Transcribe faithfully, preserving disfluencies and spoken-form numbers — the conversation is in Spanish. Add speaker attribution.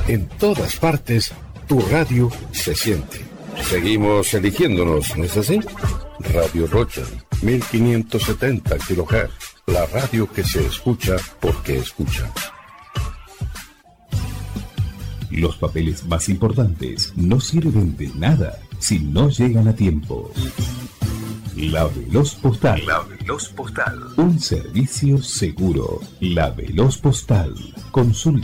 Speaker 1: En todas partes, tu radio se siente. Seguimos eligiéndonos, ¿no es así? Radio Rocha, mil quinientos setenta kilohertz. La radio que se escucha porque escucha.
Speaker 2: Los papeles más importantes no sirven de nada si no llegan a tiempo. La Veloz Postal. La Veloz Postal. Un servicio seguro. La Veloz Postal. Consulta.